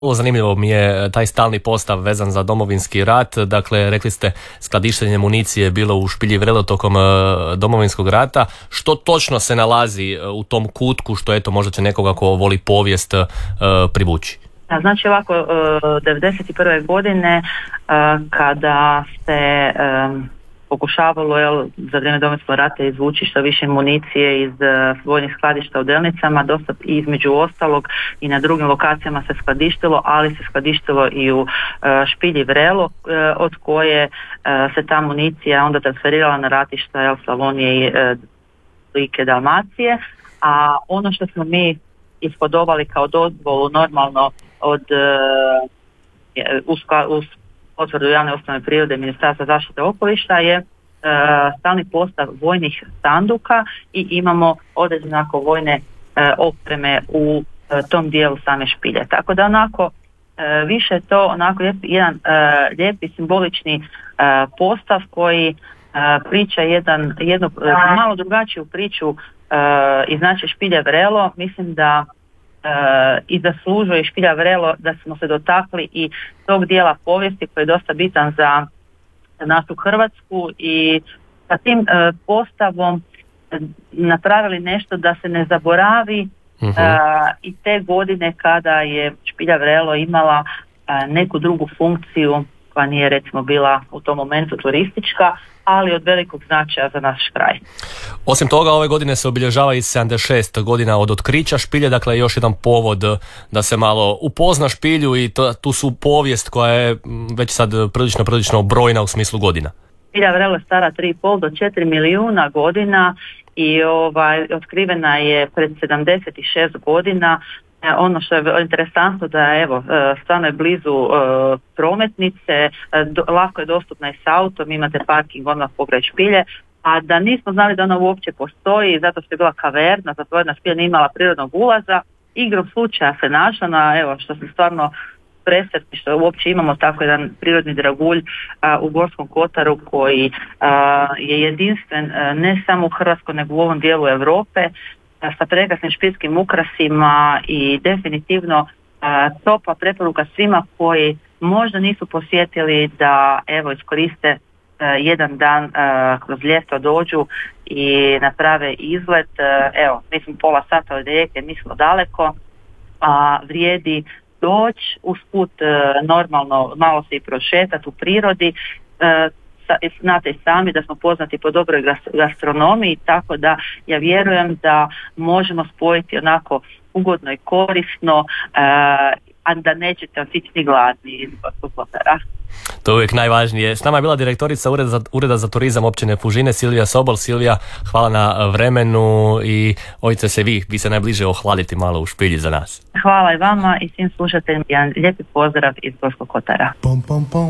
Zanimljivo mi je taj stalni postav vezan za Domovinski rat. Dakle, rekli ste, skladištenje municije je bilo u Špilji Vrelo tokom Domovinskog rata. Što točno se nalazi u tom kutku što eto možda će nekoga ko voli povijest privući? Znači ovako, 1991. godine kada se pokušavalo za vrijeme Domovinskog rata izvući što više municije iz vojnih skladišta u Delnicama, dosta između ostalog i na drugim lokacijama se skladištilo, ali se skladištilo i u Špilji Vrelo, od koje se ta municija onda transferirala na ratišta Slavonije i Like, Dalmacije, a ono što smo mi ishodovali kao dozvolu normalno od uz potvrdu javne ustanove prirode Ministarstva zaštite okoliša je stalni postav vojnih sanduka i imamo određene vojne opreme u tom dijelu same Špilje. Tako da onako više je to onako jedan lijepi simbolični postav koji priča jednu malo drugačiju priču iz naše Špilje Vrelo. Mislim da i zaslužuje Špilja Vrelo da smo se dotakli i tog dijela povijesti koji je dosta bitan za našu Hrvatsku i sa tim postavom napravili nešto da se ne zaboravi i te godine kada je Špilja Vrelo imala neku drugu funkciju koja nije recimo bila u tom momentu turistička, ali od velikog značaja za naš kraj. Osim toga, ove godine se obilježava i 76 godina od otkrića Špilje, dakle još jedan povod da se malo upozna Špilju i tu su povijest koja je već sad prilično brojna u smislu godina. Špilja Vrelo je stara 3,5 do 4 milijuna godina i otkrivena je pred 76 godina. Ono što je interesantno da evo, stvarno je blizu prometnice, lako je dostupna i s autom, imate parking odmah pokraj Špilje, a da nismo znali da ona uopće postoji, zato što je bila kaverna, zatvorena Špilja nije imala prirodnog ulaza, igrom slučaja se našla na, evo, što smo stvarno presretni što uopće imamo tako jedan prirodni dragulj u Gorskom Kotaru koji je jedinstven ne samo u Hrvatskoj nego u ovom dijelu Europe, sa prekrasnim špiljskim ukrasima i definitivno topla preporuka svima koji možda nisu posjetili da evo iskoriste jedan dan kroz ljeto dođu i naprave izlet. Evo, mislim pola sata od Rijeke, nismo daleko, a vrijedi doći usput normalno malo se i prošetati u prirodi. Znate i sami da smo poznati po dobroj gastronomiji, tako da ja vjerujem da možemo spojiti onako ugodno i korisno, a da nećete otići ni gladni iz Gorskog Kotara. To je uvijek najvažnije. S nama je bila direktorica Ureda za turizam općine Fužine, Silvija Sobol. Silvija, hvala na vremenu i ovdje se vi se najbliže ohladiti malo u Špilji za nas. Hvala i vama i svim slušateljima. Jedan lijepi pozdrav iz Gorskog Kotara.